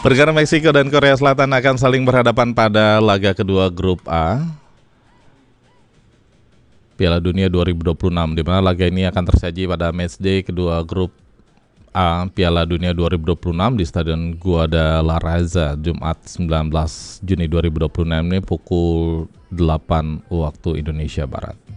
Negara Meksiko dan Korea Selatan akan saling berhadapan pada laga kedua grup A Piala Dunia 2026, di mana laga ini akan tersaji pada matchday kedua grup A Piala Dunia 2026 di Stadion Guadalajara Jumat 19 Juni 2026 ini pukul 8 waktu Indonesia Barat.